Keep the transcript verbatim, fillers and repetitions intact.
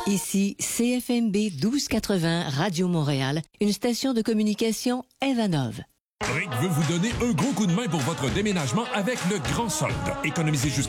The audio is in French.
Ici C F M B douze quatre-vingts Radio Montréal, une station de communication Evanov. Rick veut vous donner un gros coup de main pour votre déménagement avec le grand solde. Économisez jusqu'à